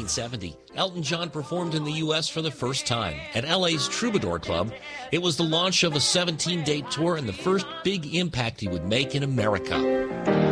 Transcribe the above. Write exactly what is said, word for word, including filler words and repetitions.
nineteen seventy, Elton John performed in the U S for the first time at L A's Troubadour Club. It was the launch of a seventeen-date tour and the first big impact he would make in America.